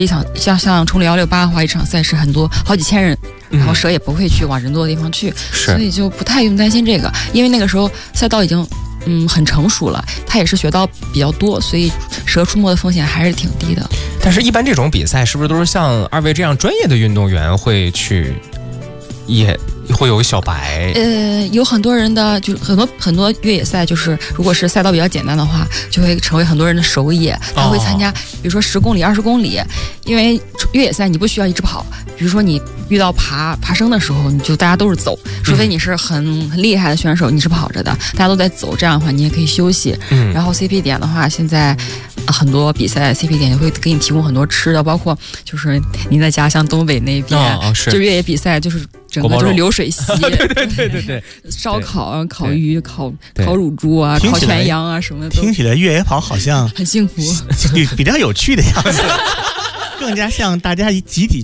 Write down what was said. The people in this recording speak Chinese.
一场像冲了168的话，一场赛事很多好几千人，然后蛇也不会去往人多的地方去，所以就不太用担心这个，因为那个时候赛道已经很成熟了，它也是学到比较多，所以蛇出没的风险还是挺低的。 但是，一般这种比赛是不是都是像二位这样专业的运动员会去，也会有小白？ 有很多人的，就很多越野赛，就是如果是赛道比较简单的话，就会成为很多人的首野。他会参加，比如说10公里、20公里，因为越野赛你不需要一直跑。比如说你遇到爬升的时候，大家都是走，除非你是很厉害的选手，你是跑着的，大家都在走，这样的话你也可以休息。然后 CP 点的话，现在很多比赛 CP 点也会给你提供很多吃的，包括就是您的家乡东北那边，就越野比赛就是整个就是流水席， 对， 烧烤、烤鱼、烤乳猪啊、烤全羊啊什么的。 听起来越野跑好像很幸福， 比较有趣的样子，更加像大家集体